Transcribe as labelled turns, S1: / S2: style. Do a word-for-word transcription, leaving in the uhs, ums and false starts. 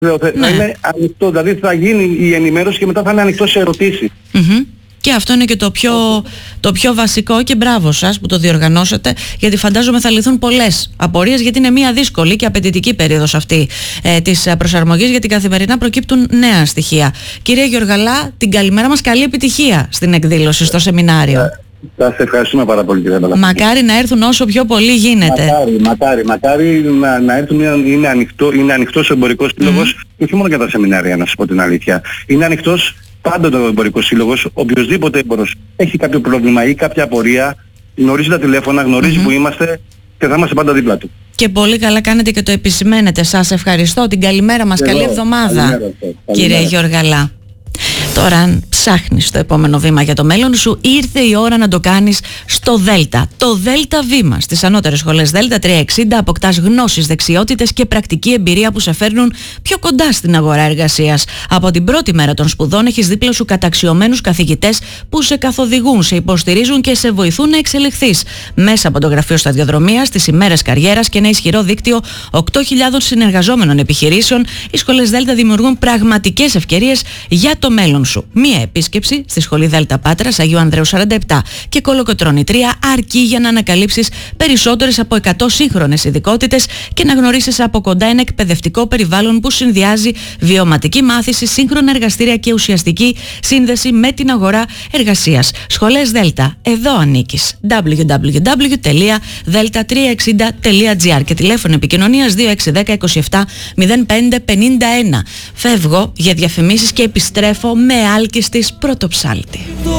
S1: Ναι. Θα είναι ανοιχτό, δηλαδή θα γίνει η ενημέρωση και μετά θα είναι ανοιχτό σε ερωτήσεις.
S2: Mm-hmm. Και αυτό είναι και το πιο, το πιο βασικό και μπράβο σας που το διοργανώσατε, γιατί φαντάζομαι θα λυθούν πολλές απορίες, γιατί είναι μια δύσκολη και απαιτητική περίοδος αυτή ε, της προσαρμογής, γιατί καθημερινά προκύπτουν νέα στοιχεία. Κυρία Γιοργαλά, την καλημέρα μας, καλή επιτυχία στην εκδήλωση, στο σεμινάριο.
S1: Θα σε ευχαριστούμε πάρα πολύ, κύριε Παλαφάκη.
S2: Μακάρι να έρθουν όσο πιο πολλοί γίνεται.
S1: Μακάρι, μακάρι, μακάρι να, να έρθουν. Είναι, ανοιχτό, είναι ανοιχτός ο εμπορικός σύλλογος, mm. και όχι μόνο για τα σεμινάρια, να σας πω την αλήθεια. Είναι ανοιχτός πάντοτε ο εμπορικός σύλλογος. Οποιοσδήποτε έμπορος έχει κάποιο πρόβλημα ή κάποια απορία, γνωρίζει τα τηλέφωνα, γνωρίζει mm-hmm. που είμαστε και θα είμαστε πάντα δίπλα του. Και
S2: πολύ καλά κάνετε και το επισημαίνετε. Σας ευχαριστώ. Την καλημέρα μας. Καλή εβδομάδα, καλημέρα, κύριε Γιοργαλά. Τώρα, αν ψάχνεις το επόμενο βήμα για το μέλλον σου, ήρθε η ώρα να το κάνεις στο Δέλτα. Το Δέλτα Βήμα. Στις ανώτερες σχολές Δέλτα τριακόσια εξήντα αποκτάς γνώσεις, δεξιότητες και πρακτική εμπειρία που σε φέρνουν πιο κοντά στην αγορά εργασίας. Από την πρώτη μέρα των σπουδών έχεις δίπλα σου καταξιωμένους καθηγητές που σε καθοδηγούν, σε υποστηρίζουν και σε βοηθούν να εξελιχθείς. Μέσα από το Γραφείο Σταδιοδρομίας, τις ημέρες καριέρας και ένα ισχυρό δίκτυο οκτώ χιλιάδων συνεργαζόμενων επιχειρήσεων, οι σχολές Δέλτα δημιουργούν πραγματικές ευκαιρίες για το μέλλον σου. Μία επίσκεψη στη σχολή Δέλτα Πάτρας Αγίου Ανδρέου σαράντα επτά και Κολοκοτρώνη τρία αρκεί για να ανακαλύψεις περισσότερες από εκατό σύγχρονες ειδικότητες και να γνωρίσεις από κοντά ένα εκπαιδευτικό περιβάλλον που συνδυάζει βιωματική μάθηση, σύγχρονα εργαστήρια και ουσιαστική σύνδεση με την αγορά εργασίας. Σχολές Δέλτα, εδώ ανήκεις. double-u double-u double-u τελεία δέλτα τριακόσια εξήντα τελεία τζι άρ και τηλέφωνο επικοινωνίας δύο έξι ένα μηδέν είκοσι επτά μηδέν πέντε πενήντα ένα. Φεύγω για διαφημίσεις και επιστρέφω με άλκης της Πρωτοψάλτη.